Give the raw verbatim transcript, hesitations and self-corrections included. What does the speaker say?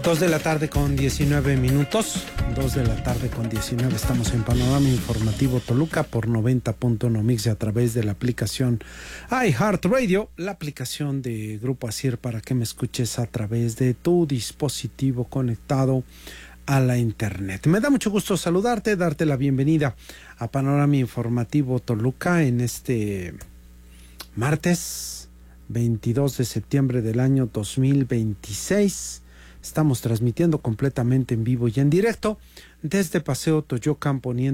Dos de la tarde con diecinueve minutos. Dos de la tarde con diecinueve. Estamos en Panorama Informativo Toluca por noventa punto uno Mix a través de la aplicación iHeartRadio, la aplicación de Grupo Asir para que me escuches a través de tu dispositivo conectado a la internet. Me da mucho gusto saludarte, darte la bienvenida a Panorama Informativo Toluca en este martes veintidós de septiembre del año dos mil veintiséis. Estamos transmitiendo completamente en vivo y en directo desde Paseo Toyocan Poniente